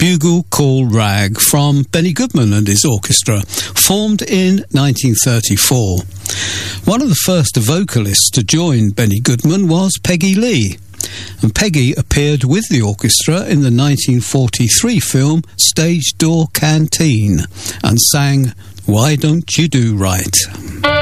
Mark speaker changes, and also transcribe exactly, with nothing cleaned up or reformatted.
Speaker 1: Bugle Call Rag from Benny Goodman and his orchestra, formed in nineteen thirty-four. One of the first vocalists to join Benny Goodman was Peggy Lee, and Peggy appeared with the orchestra in the nineteen forty-three film Stage Door Canteen and sang Why Don't You Do Right?